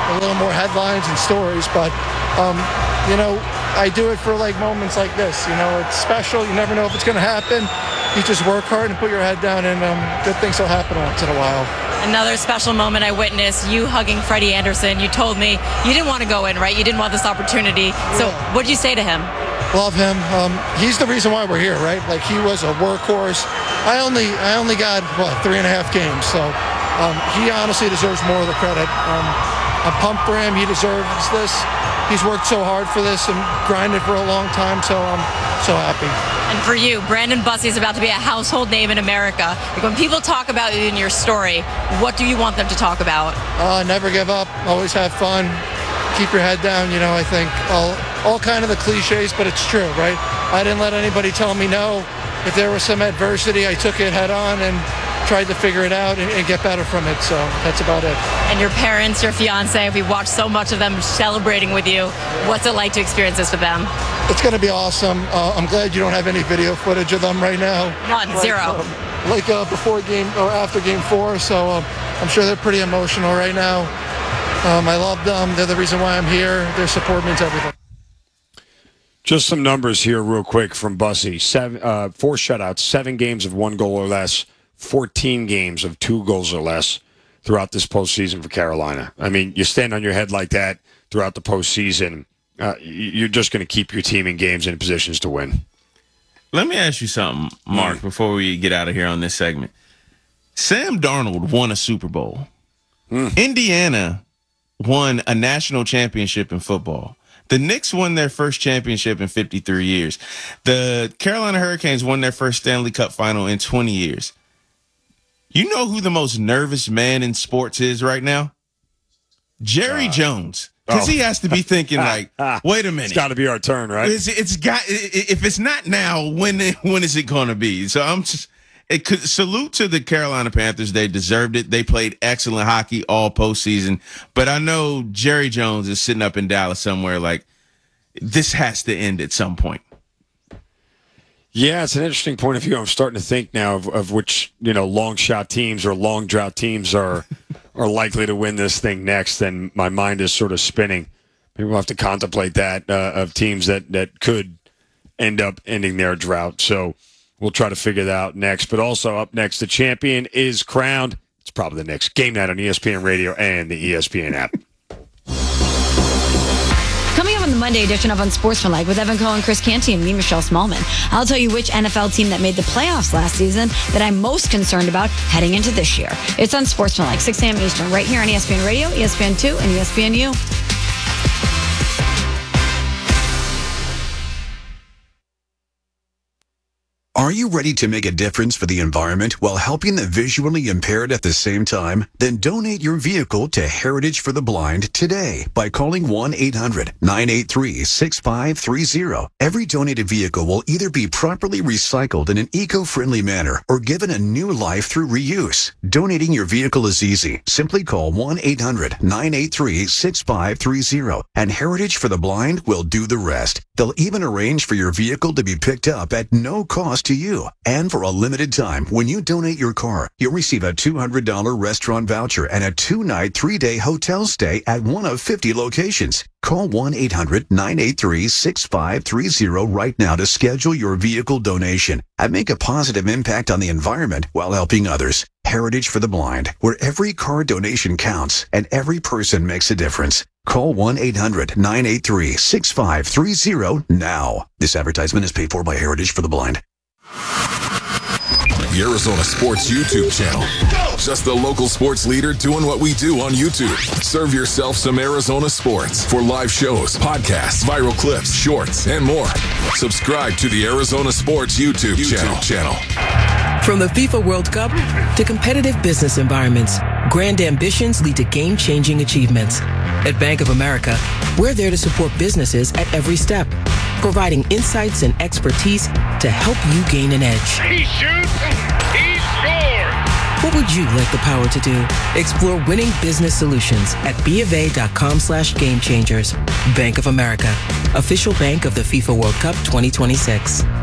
a little more headlines and stories. But, I do it for like moments like this. It's special. You never know if it's going to happen. You just work hard and put your head down, and good things will happen once in a while. Another special moment I witnessed, you hugging Freddie Anderson. You told me you didn't want to go in, right? You didn't want this opportunity. So what did you say to him? Love him. He's the reason why we're here, right? Like, he was a workhorse. I only got 3.5 games, so he honestly deserves more of the credit. I'm pumped for him. He deserves this. He's worked so hard for this and grinded for a long time, so I'm so happy. And for you, Brandon Bussi is about to be a household name in America. Like, when people talk about you and your story, what do you want them to talk about? Never give up. Always have fun. Keep your head down. I think all kind of the cliches, but it's true, right? I didn't let anybody tell me no. If there was some adversity, I took it head on and tried to figure it out and get better from it. So that's about it. And your parents, your fiance, we watched so much of them celebrating with you. What's it like to experience this with them? It's going to be awesome. I'm glad you don't have any video footage of them right now. None, zero. Before game or after game 4. So I'm sure they're pretty emotional right now. I love them. They're the reason why I'm here. Their support means everything. Just some numbers here real quick from Bussi. 4 shutouts, 7 games of 1 goal or less, 14 games of 2 goals or less throughout this postseason for Carolina. I mean, you stand on your head like that throughout the postseason, you're just going to keep your team in games and in positions to win. Let me ask you something, Mark, before we get out of here on this segment. Sam Darnold won a Super Bowl. Indiana won a national championship in football. The Knicks won their first championship in 53 years. The Carolina Hurricanes won their first Stanley Cup final in 20 years. You know who the most nervous man in sports is right now? Jerry Jones. Because he has to be thinking like, wait a minute. It's got to be our turn, right? If it's not now, when is it going to be? So salute to the Carolina Panthers. They deserved it. They played excellent hockey all postseason. But I know Jerry Jones is sitting up in Dallas somewhere like, this has to end at some point. Yeah, it's an interesting point of view. I'm starting to think now of which, long shot teams or long drought teams are likely to win this thing next, and my mind is sort of spinning. Maybe we'll have to contemplate that of teams that could end up ending their drought. So we'll try to figure that out next. But also up next, the champion is crowned. It's probably the next Game Night on ESPN Radio and the ESPN app. Coming up on the Monday edition of Unsportsmanlike with Evan Cohen, Chris Canty, and me, Michelle Smallman, I'll tell you which NFL team that made the playoffs last season that I'm most concerned about heading into this year. It's Unsportsmanlike, 6 a.m. Eastern, right here on ESPN Radio, ESPN2, and ESPNU. Are you ready to make a difference for the environment while helping the visually impaired at the same time? Then donate your vehicle to Heritage for the Blind today by calling 1-800-983-6530. Every donated vehicle will either be properly recycled in an eco-friendly manner or given a new life through reuse. Donating your vehicle is easy. Simply call 1-800-983-6530 and Heritage for the Blind will do the rest. They'll even arrange for your vehicle to be picked up at no cost to you. And for a limited time, when you donate your car, you'll receive a $200 restaurant voucher and a 2-night, 3-day hotel stay at one of 50 locations. Call 1-800-983-6530 right now to schedule your vehicle donation and make a positive impact on the environment while helping others. Heritage for the Blind, where every car donation counts and every person makes a difference. Call 1-800-983-6530 now. This advertisement is paid for by Heritage for the Blind. The Arizona Sports YouTube channel. Just the local sports leader doing what we do on YouTube. Serve yourself some Arizona sports for live shows, podcasts, viral clips, shorts, and more. Subscribe to the Arizona Sports YouTube channel. From the FIFA World Cup to competitive business environments, grand ambitions lead to game-changing achievements. At Bank of America, we're there to support businesses at every step, providing insights and expertise to help you gain an edge. He shoots, he scores! What would you like the power to do? Explore winning business solutions at BofA.com/gamechangers. Bank of America, official bank of the FIFA World Cup 2026.